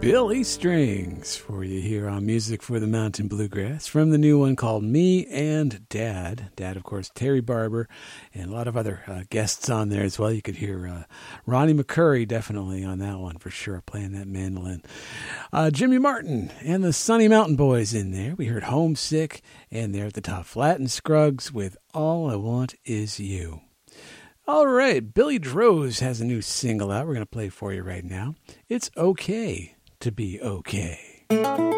Billy Strings for you here on Music for the Mountain Bluegrass from the new one called Me and Dad. Dad, of course, Terry Barber, and a lot of other guests on there as well. You could hear Ronnie McCurry definitely on that one for sure, playing that mandolin. Jimmy Martin and the Sunny Mountain Boys in there. We heard Homesick, and they're at the top. Flat and Scruggs with All I Want Is You. All right, Billy Droz has a new single out. We're going to play for you right now. It's okay to be okay.